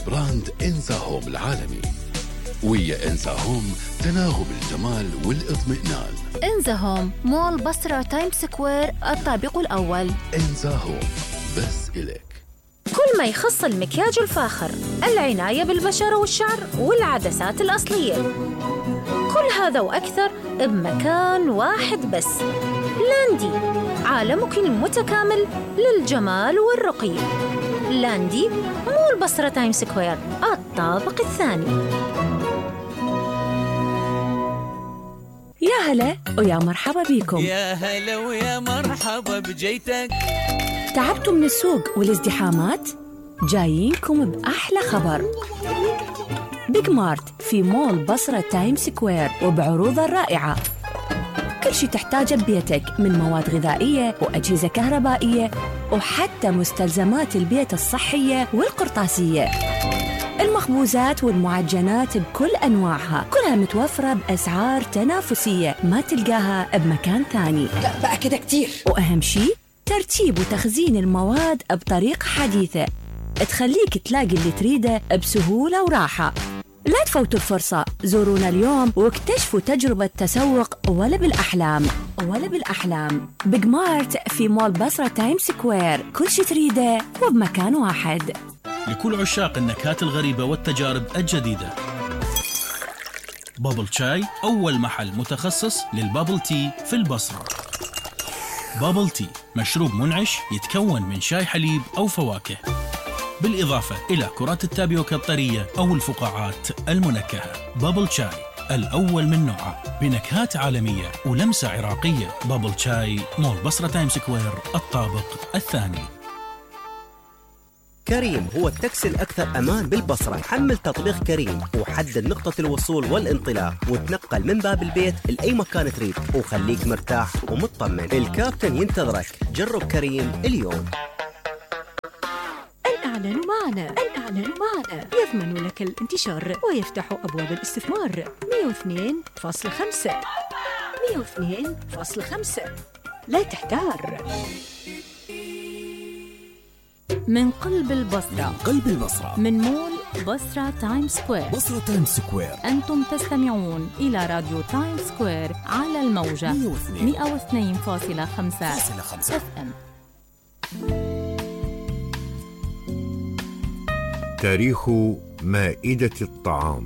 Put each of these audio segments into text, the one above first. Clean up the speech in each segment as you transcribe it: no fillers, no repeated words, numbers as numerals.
براند إنزا هوم العالمي. ويا إنزا هوم تناغم الجمال والاطمئنان. إنزا هوم مول بصرة تايم سكوير الطابق الأول. إنزا هوم بس إليك. كل ما يخص المكياج الفاخر، العناية بالبشرة والشعر والعدسات الأصلية، كل هذا وأكثر بمكان واحد بس. لاندي، عالمك المتكامل للجمال والرقي. لاندي مول بصرة تايم سكوير الطابق الثاني. يا هلا ويا مرحبا بيكم. يا هلا ويا مرحبا بجيتك. تعبتوا من السوق والازدحامات؟ جايينكم بأحلى خبر. بيج مارت في مول بصرة تايم سكوير وبعروضه الرائعة. كل شي تحتاجه ببيتك من مواد غذائية وأجهزة كهربائية وحتى مستلزمات البيت الصحية والقرطاسية. المخبوزات والمعجنات بكل أنواعها كلها متوفرة بأسعار تنافسية ما تلقاها بمكان ثاني. لا بقى كده كتير. وأهم شي ترتيب وتخزين المواد بطريقة حديثة تخليك تلاقي اللي تريده بسهولة وراحة. لا تفوتوا الفرصة، زورونا اليوم واكتشفوا تجربة تسوق ولا بالأحلام. بيج مارت في مول بصرة تايم سكوير، كل شي تريده وبمكان واحد. لكل عشاق النكهات الغريبة والتجارب الجديدة، بابل شاي أول محل متخصص للبابل تي في البصرة. بابل تي مشروب منعش يتكون من شاي حليب أو فواكه، بالإضافة إلى كرات التابيوكا الطرية أو الفقاعات المنكهة. بابل شاي الأول من نوعه بنكهات عالمية ولمسة عراقية. بابل شاي مول بصرة تايم سكوير الطابق الثاني. كريم هو التاكسي الأكثر أمان بالبصرة. حمل تطبيق كريم وحدد نقطة الوصول والانطلاق وتنقل من باب البيت لأي مكان تريد وخليك مرتاح ومطمن. الكابتن ينتظرك. جرب كريم اليوم. الإعلان معنا يضمن لك الانتشار ويفتح أبواب الاستثمار. 102.5 لا تحتار. من قلب البصرة، من مول بصرة تايم سكوير. أنتم تستمعون إلى راديو تايم سكوير على الموجة 102.5 FM. تاريخ مائدة الطعام.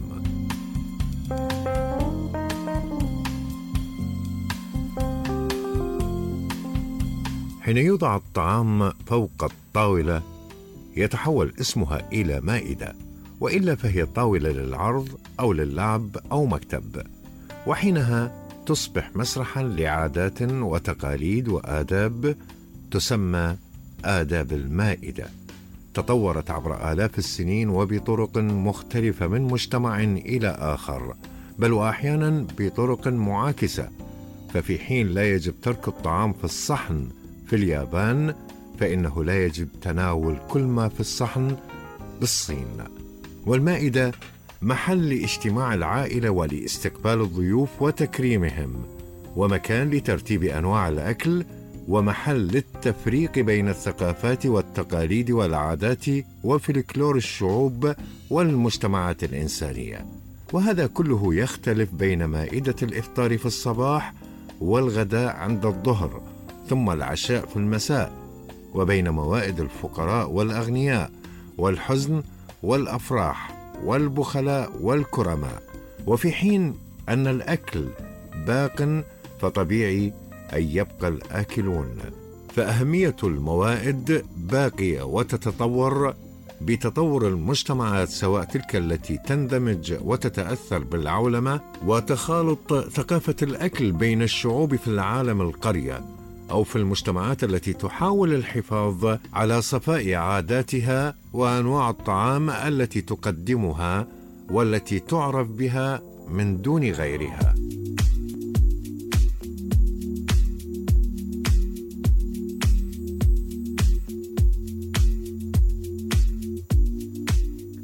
حين يوضع الطعام فوق الطاولة يتحول اسمها إلى مائدة، وإلا فهي طاولة للعرض أو للعب أو مكتب، وحينها تصبح مسرحا لعادات وتقاليد وآداب تسمى آداب المائدة. تطورت عبر آلاف السنين وبطرق مختلفة من مجتمع إلى آخر، بل وأحيانا بطرق معاكسة. ففي حين لا يجب ترك الطعام في الصحن في اليابان، فإنه لا يجب تناول كل ما في الصحن بالصين. والمائدة محل لاجتماع العائلة ولاستقبال الضيوف وتكريمهم، ومكان لترتيب أنواع الأكل، ومحل للتفريق بين الثقافات والتقاليد والعادات وفلكلور الشعوب والمجتمعات الإنسانية. وهذا كله يختلف بين مائدة الإفطار في الصباح والغداء عند الظهر ثم العشاء في المساء، وبين موائد الفقراء والأغنياء والحزن والأفراح والبخلاء والكرماء. وفي حين أن الأكل باق فطبيعي أن يبقى الآكلون. فأهمية الموائد باقية وتتطور بتطور المجتمعات، سواء تلك التي تندمج وتتأثر بالعولمة وتخالط ثقافة الأكل بين الشعوب في العالم القرية، أو في المجتمعات التي تحاول الحفاظ على صفاء عاداتها وأنواع الطعام التي تقدمها والتي تعرف بها من دون غيرها.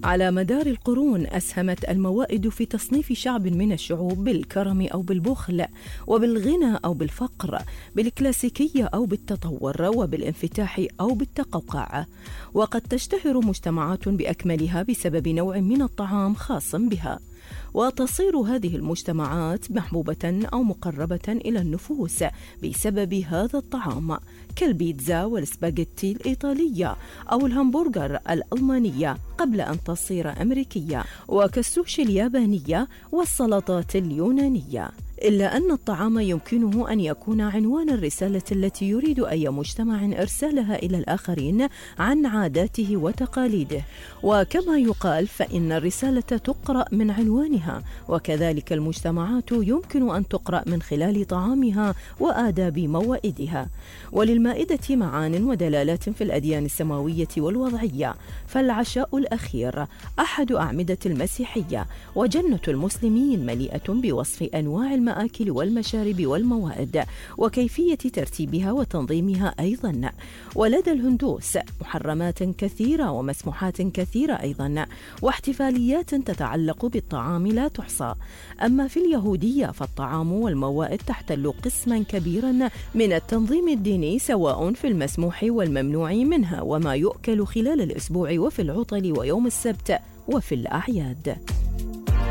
على مدار القرون أسهمت الموائد في تصنيف شعب من الشعوب بالكرم أو بالبخل، وبالغنى أو بالفقر، بالكلاسيكية أو بالتطور، وبالانفتاح أو بالتقوقع. وقد تشتهر مجتمعات بأكملها بسبب نوع من الطعام خاص بها، وتصير هذه المجتمعات محبوبة أو مقربة إلى النفوس بسبب هذا الطعام، كالبيتزا والسباغيتي الإيطالية أو الهمبرغر الألمانية قبل أن تصير أمريكية، وكالسوشي اليابانية والسلطات اليونانية. إلا أن الطعام يمكنه أن يكون عنوان الرسالة التي يريد أي مجتمع إرسالها إلى الآخرين عن عاداته وتقاليده، وكما يقال فإن الرسالة تقرأ من عنوانها، وكذلك المجتمعات يمكن أن تقرأ من خلال طعامها وآداب موائدها. وللمائدة معان ودلالات في الأديان السماوية والوضعية، فالعشاء الأخير أحد أعمدة المسيحية، وجنة المسلمين مليئة بوصف أنواع المآكل والمشارب والموائد وكيفية ترتيبها وتنظيمها أيضا. ولدى الهندوس محرمات كثيرة ومسموحات كثيرة أيضا، واحتفاليات تتعلق بالطعام لا تحصى. أما في اليهودية فالطعام والموائد تحتل قسما كبيرا من التنظيم الديني، سواء في المسموح والممنوع منها، وما يؤكل خلال الأسبوع، وفي العطل ويوم السبت، وفي الأعياد.